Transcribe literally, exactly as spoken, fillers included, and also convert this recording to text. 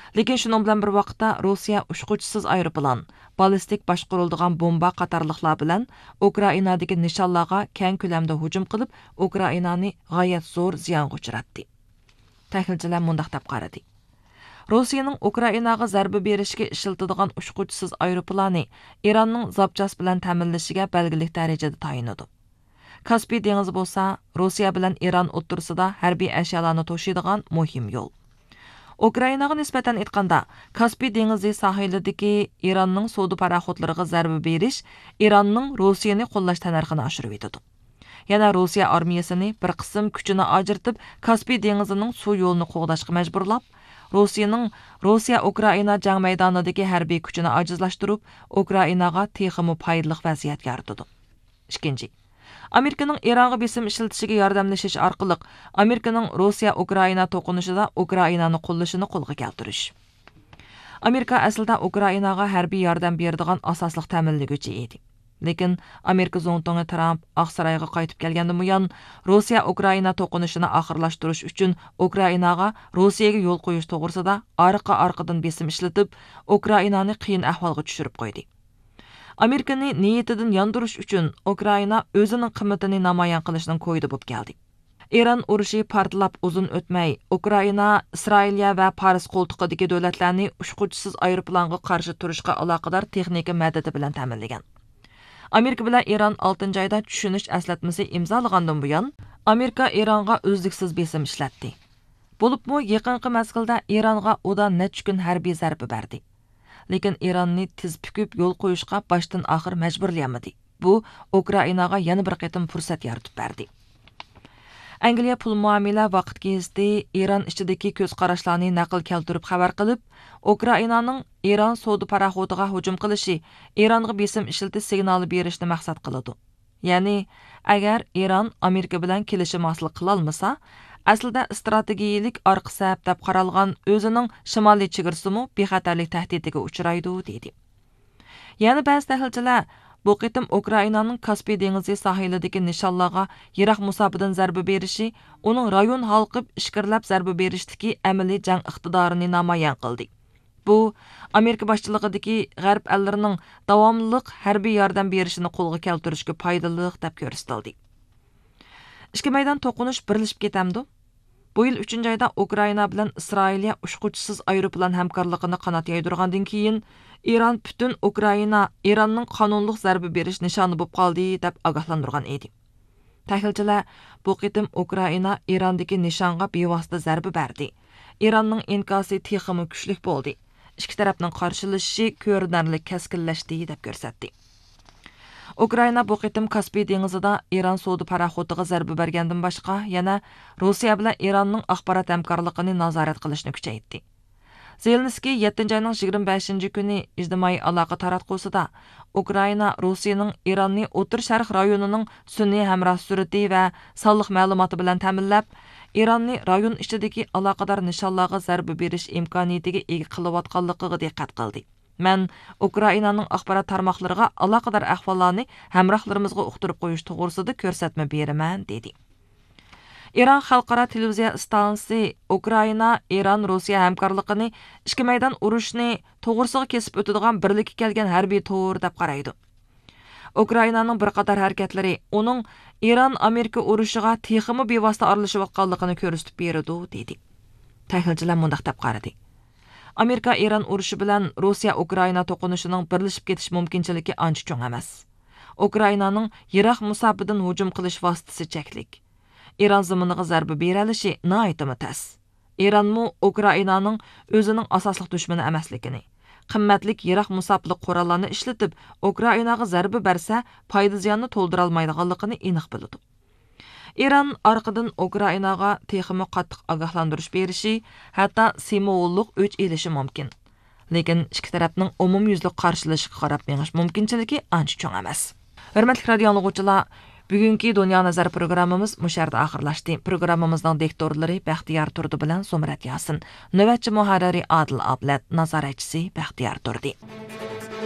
Lekin şunun bilan bir vaqtda Rossiya uçquchisiz aeroplan, ballistik boshqariladigan bomba qatorliqlar bilan Ukrainadagi nishonlarga keng ko'lamda hujum qilib, Ukrainani g'oyat zo'r ziyonga uchratdi. Tahlilchilar mundaq deb qaradi. Rossiyaning Ukrainaga zarba berishga ishiltadigan uçquchisiz aeroplani Iranning zapchas bilan ta'minlashiga belgilik darajada tayinadi. Kaspiy dengizi bo'lsa, Rossiya bilan Iran o'rtasida harbiy ashyolarni to'shiydigan muhim yo'l. Ukrainaga nisbatan aytganda, Kaspiy dengizi sohilidagi Iranning savdo paraxodlariga zarba berish Iranning Rossiyani qo'llash tanarxini oshirib etadi. Yana Rossiya armiyasini bir qism kuchini ajratib, Kaspiy dengizining suv yo'lini qo'g'dashga majburlab, Rossiyaning Rossiya Ukraina jang maydonidagi harbiy kuchini ajizlashtirib, Ukrainaga texmi foydali vaziyat yaratadi. Ikkinchi, Amerikaning Ironga besim ishlatishiga yordamlashish orqali Amerikaning Rossiya Ukraina to'qinishida Ukrainani qo'llashini qo'lga keltirish. Amerika aslida Ukrainaga harbiy yordam beradigan asosli ta'minlovchi edi. Lekin Amerika Zongtongi Trump Oqsaroyga qaytib kelgandan buyon Rossiya Ukraina to'qinishini oxirlashtirish uchun Ukrainaga Rossiyaga yo'l qo'yish to'g'risida orqa-orqadan besim ishlatib, Ukrainani qiyin ahvolga tushirib qo'ydi. Amerikani niyatidan yondirish uchun Ukraina o'zining qimmatini namoyon qilishning ko'ydi bo'lib keldi. Iran urushi portlab uzun o'tmay, Ukraina, Isroiliya va Paris qo'ltiqidagi davlatlarni uçquchisiz aeroplanga qarshi turishga aloqador texnika madadi bilan ta'minlagan. Amerika bilan Iran oltinchi oyda tushunish aslatmasi imzolagandan buyon Amerika Ironga uzluksiz besim ishlatdi. Bo'libmi yaqinqi mazgilda Ironga uda necha kun harbiy zarba berdi. Lekin Iranni tiz pukib yo'l qo'yishga boshdan oxir majburlayamadi. Bu Ukrainaga yana bir qatim fursat yaratib berdi. Angliya pul muomala vaqt gazeti Iran ichidagi ko'z qarashlarni naql keltirib xabar qilib, Ukrainaning Iran savdo paraxodiga hujum qilishi Ironga besim ishiltish signali berishni maqsad qiladi. Ya'ni, agar Iran Amerika bilan kelishim hosil qila olmasa, aslida strategiyalik orqa sabab deb qaralgan o'zining shimoliy chegarasimi bexatarlik tahdidiga uchraydi dedi. Yana ba'zi tahlilchilar bu qitim Ukrainaning Kaspiy dengizi sohilidagi nishonlarga yiroq musobadan zarba berishi, uning rayon halqib ishqirlab zarba berishdagi amaliy jang iqtidorini namoyon qildi. Bu Amerika boshchiligidagi g'arb ellarining davomliq harbiy yordam berishini qo'lga keltirishga foydali deb ko'rsatildi. Ikki maydon to'qinish birlashib ketamdi. Bu yil uchinchi oyda Ukraina bilan Isroiliya uçquchisiz aeroplan hamkorligini qanot yaydirgandan keyin Iran butun Ukraina Iranning qonunliq zarba berish nishoni bo'lib qoldi deb ogohlantirgan edi. Tahlilchilar bu qitim Ukraina Irandagi nishonga bevosita zarba berdi. Iranning inkosi texmi kuchli bo'ldi. Ikki tarafning qarshilashishi ko'rinarli keskinlashdi deb ko'rsatdi. Ukraina bu qitim Kaspiy dengizida Iran savdo paraxodiga zarba bergandan boshqa yana Rossiya bilan Iranning axborot hamkorligini nazorat qilishni kuchaytirdi. Zelenskiy yettinchi oyning yigirma beshinchi kuni ijtimoiy aloqa taratqusida Ukraina Rossiyaning Iranni O'tir Sharq rayonining sun'iy hamroh surati va sonliq ma'lumoti bilan ta'minlab, Iranni rayon ichidagi aloqador nishonlarga zarba berish imkoniyatiga ega qilayotganligiga diqqat qildi. Men Ukrainaning axborot tarmoqlariga aloqador ahvollarni hamrohlarimizga uqtirib qo'yish to'g'risida ko'rsatma beraman dedi. Iran xalqaro televiziya stansiyasi Ukraina Iran Rossiya hamkorligini ikki maydon urushni to'g'risiga kesib o'tadigan birlikka kelgan harbiy to'r deb qaraydi. Ukrainaning bir qator harakatlari uning Iran Amerika urushiga texmi bevosita aralashayotganligini ko'rsatib beradi dedi. Tahlilchilar mundaq deb qaradi. Amerika Iran urushi bilan Rossiya Ukraina to'qinishining birlashib ketish mumkinchiligi ancha cho'ng emas. Ukrainaning yiroq musobadan hujum qilish vositasi cheklik. Iran ziminiga zarba berilishi nihoyatda tas. Iranmu Ukrainaning o'zining asosli dushmani emasligini, qimmatlik yiroq musobli qurollarni ishlatib, Ukrainaga zarba bersa, foyda ziyonni to'ldira olmaydiganligini aniq biladi. Iran orqadan Ukrainaga texmi qattiq ogohlantirish berishi, hatto simvollik o'ch elishi mumkin. Lekin ikki tarafning umumyuzlik qarshilashiga qarab menish mumkinchiligi ancha cho'ng emas. Hurmatli radio anglag'uvchilar, bugungi Dunyo nazar programmamiz musharda oxirlashdi. Programmamizning diktorlari Baxtiyor Turdi bilan Zumrat Yasin, navbatchi muharriri Adil Ablat, nazoratchisi Baxtiyor Turdi.